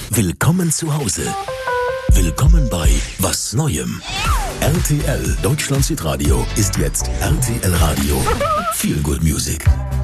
Willkommen zu Hause. Willkommen bei Was Neuem. RTL Deutschland Südradio ist jetzt RTL Radio. Feel Good Music.